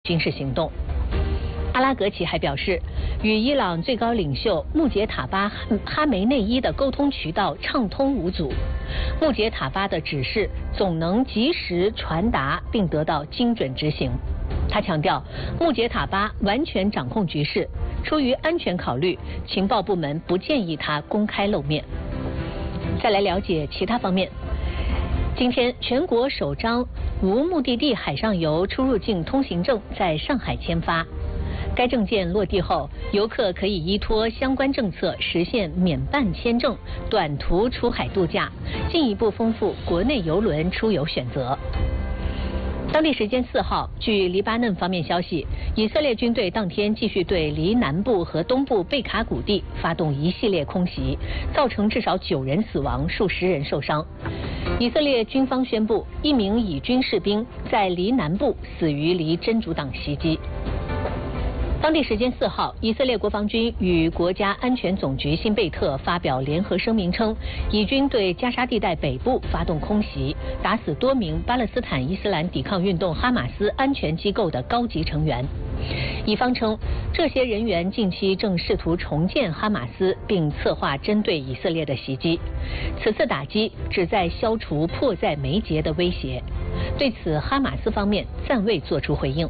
军事行动。阿拉格齐还表示，与伊朗最高领袖穆杰塔巴哈梅内伊的沟通渠道畅通无阻，穆杰塔巴的指示总能及时传达并得到精准执行。他强调，穆杰塔巴完全掌控局势，出于安全考虑，情报部门不建议他公开露面。再来了解其他方面。今天，全国首张无目的地海上游出入境通行证在上海签发。该证件落地后，游客可以依托相关政策实现免办签证、短途出海度假，进一步丰富国内邮轮出游选择。当地时间4号，据黎巴嫩方面消息，以色列军队当天继续对黎南部和东部贝卡谷地发动一系列空袭，造成至少9人死亡，数十人受伤。以色列军方宣布，1名以军士兵在黎南部死于离真主党袭击。当地时间4号，以色列国防军与国家安全总局新贝特发表联合声明称，以军对加沙地带北部发动空袭，打死多名巴勒斯坦伊斯兰抵抗运动哈马斯安全机构的高级成员。以方称，这些人员近期正试图重建哈马斯，并策划针对以色列的袭击。此次打击旨在消除迫在眉睫的威胁。对此，哈马斯方面暂未作出回应。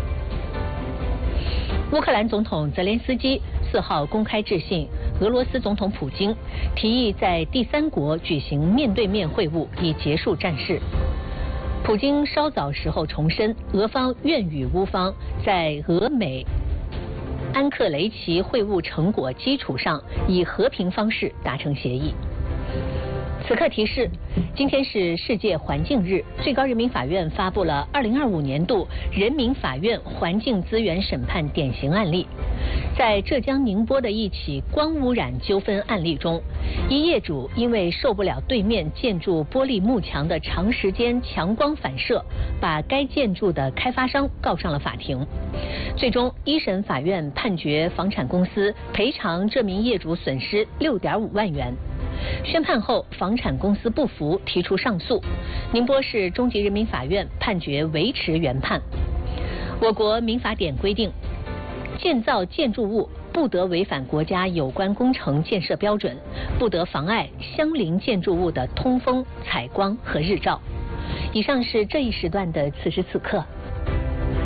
乌克兰总统泽连斯基4号公开致信俄罗斯总统普京，提议在第三国举行面对面会晤，以结束战事。普京稍早时候重申，俄方愿与乌方在俄美安克雷奇会晤成果基础上，以和平方式达成协议。此刻提示，今天是世界环境日，最高人民法院发布了2025年度人民法院环境资源审判典型案例。在浙江宁波的一起光污染纠纷案例中，一业主因为受不了对面建筑玻璃幕墙的长时间强光反射，把该建筑的开发商告上了法庭。最终，一审法院判决房产公司赔偿这名业主损失6.5万元。宣判后，房产公司不服，提出上诉。宁波市中级人民法院判决维持原判。我国民法典规定，建造建筑物不得违反国家有关工程建设标准，不得妨碍相邻建筑物的通风、采光和日照。以上是这一时段的此时此刻。